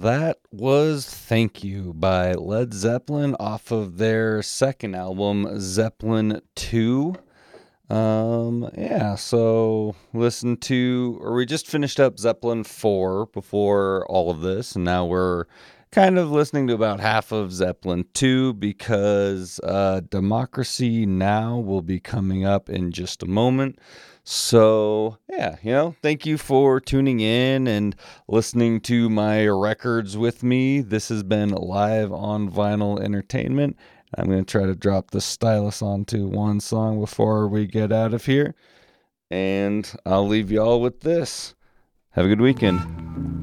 that was Thank You by Led Zeppelin off of their second album, Zeppelin 2. So we just finished up Zeppelin 4 before all of this, and now we're kind of listening to about half of Zeppelin 2 because Democracy Now! Will be coming up in just a moment. So, thank you for tuning in and listening to my records with me. This has been Live on Vinyl Entertainment. I'm going to try to drop the stylus onto one song before we get out of here. And I'll leave you all with this. Have a good weekend.